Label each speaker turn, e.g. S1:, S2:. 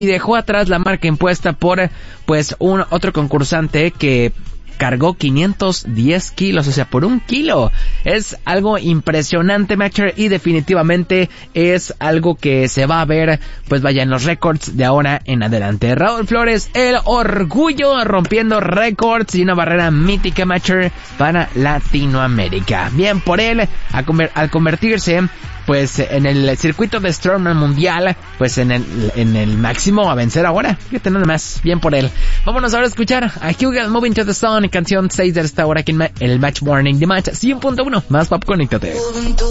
S1: y dejó atrás la marca impuesta por, pues, otro concursante que cargó 510 kilos, o sea, por 1 kilo. Es algo impresionante, Matcher, y definitivamente es algo que se va a ver, pues vaya, en los récords de ahora en adelante. Raúl Flores, el orgullo, rompiendo récords y una barrera mítica, Matcher, para Latinoamérica. Bien por él, al convertirse, pues, en el circuito de Strongman mundial, pues en el máximo a vencer ahora. Fíjate nada más, bien por él. Vámonos ahora a escuchar a Hugo, Moving to the Sun, canción 6 de esta hora aquí en el Match Morning de Match 100.1, más pop, conéctate.